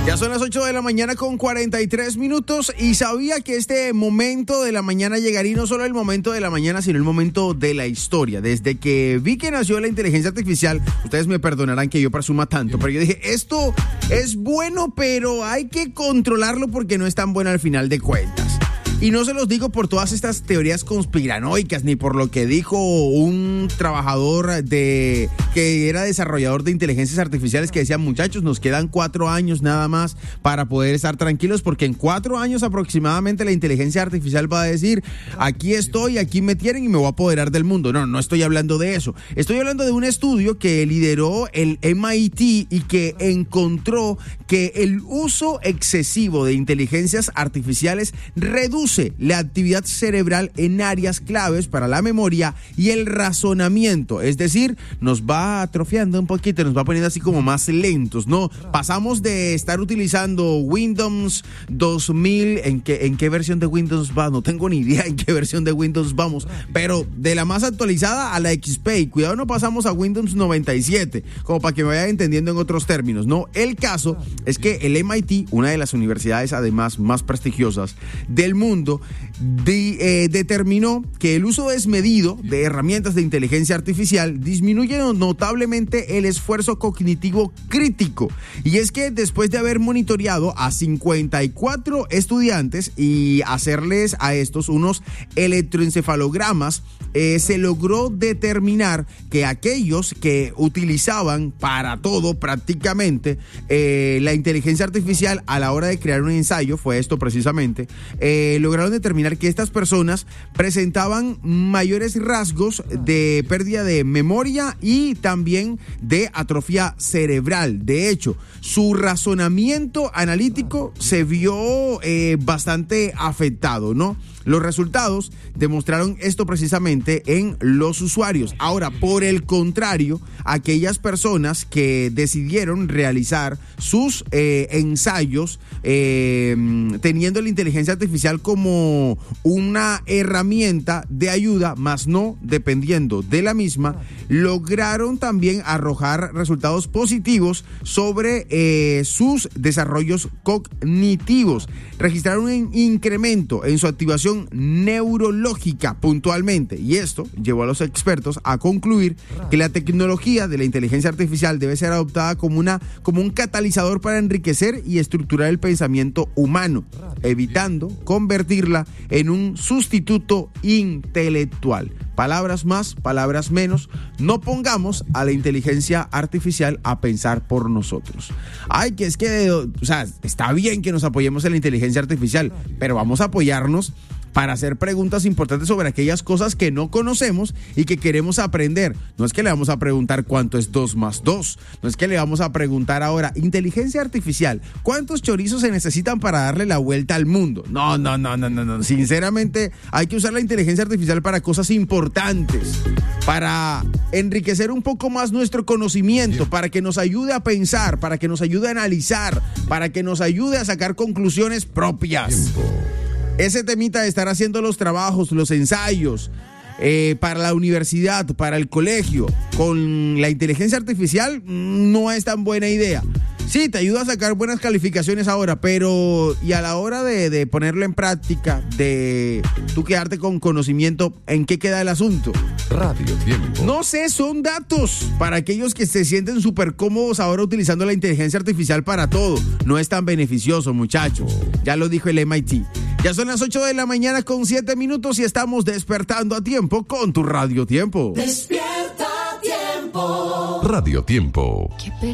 Ya son las 8 de la mañana con 43 minutos y sabía que este momento de la mañana llegaría, y no solo el momento de la mañana, sino el momento de la historia. Desde que vi que nació la inteligencia artificial, ustedes me perdonarán que yo presuma tanto, pero yo dije, esto es bueno, pero hay que controlarlo porque no es tan bueno al final de cuentas. Y no se los digo por todas estas teorías conspiranoicas, ni por lo que dijo un trabajador que era desarrollador de inteligencias artificiales, que decía, muchachos, nos quedan 4 años nada más para poder estar tranquilos, porque en 4 años aproximadamente la inteligencia artificial va a decir, aquí estoy, aquí me tienen y me voy a apoderar del mundo. No estoy hablando de eso. Estoy hablando de un estudio que lideró el MIT y que encontró que el uso excesivo de inteligencias artificiales reduce la actividad cerebral en áreas claves para la memoria y el razonamiento. Es decir, nos va atrofiando un poquito, nos va poniendo así como más lentos, ¿no? Pasamos de estar utilizando Windows 2000, ¿en qué versión de Windows va? No tengo ni idea en qué versión de Windows vamos, pero de la más actualizada a la XP, y cuidado, no pasamos a Windows 97, como para que me vayan entendiendo en otros términos, ¿no? El caso es que el MIT, una de las universidades además más prestigiosas del mundo, determinó que el uso desmedido de herramientas de inteligencia artificial disminuye notablemente el esfuerzo cognitivo crítico. Y es que después de haber monitoreado a 54 estudiantes y hacerles a estos unos electroencefalogramas, se logró determinar que aquellos que utilizaban para todo prácticamente la inteligencia artificial a la hora de crear un ensayo, fue esto precisamente, lograron determinar que estas personas presentaban mayores rasgos de pérdida de memoria y también de atrofia cerebral. De hecho, su razonamiento analítico se vio bastante afectado, ¿no? Los resultados demostraron esto precisamente en los usuarios. Ahora, por el contrario, aquellas personas que decidieron realizar sus ensayos teniendo la inteligencia artificial como una herramienta de ayuda, más no dependiendo de la misma, lograron también arrojar resultados positivos sobre sus desarrollos cognitivos. Registraron un incremento en su activación neurológica puntualmente, y esto llevó a los expertos a concluir que la tecnología de la inteligencia artificial debe ser adoptada como un catalizador para enriquecer y estructurar el pensamiento humano, evitando convertirla en un sustituto intelectual. Palabras más, palabras menos, no pongamos a la inteligencia artificial a pensar por nosotros. Está bien que nos apoyemos en la inteligencia artificial, pero vamos a apoyarnos para hacer preguntas importantes sobre aquellas cosas que no conocemos y que queremos aprender. No es que le vamos a preguntar cuánto es 2 más 2. No es que le vamos a preguntar ahora, inteligencia artificial, ¿cuántos chorizos se necesitan para darle la vuelta al mundo? No. Sinceramente, hay que usar la inteligencia artificial para cosas importantes, para enriquecer un poco más nuestro conocimiento, para que nos ayude a pensar, para que nos ayude a analizar, para que nos ayude a sacar conclusiones propias. Ese temita de estar haciendo los trabajos, los ensayos para la universidad, para el colegio, con la inteligencia artificial no es tan buena idea. Sí, te ayuda a sacar buenas calificaciones ahora, pero y a la hora de ponerlo en práctica, de tú quedarte con conocimiento, ¿en qué queda el asunto? Radio Tiempo. No sé, son datos para aquellos que se sienten súper cómodos ahora utilizando la inteligencia artificial para todo. No es tan beneficioso, muchachos. Ya lo dijo el MIT. Ya son las 8 de la mañana con 7 minutos y estamos despertando a tiempo con tu Radio Tiempo. Despierta Tiempo. Radio Tiempo.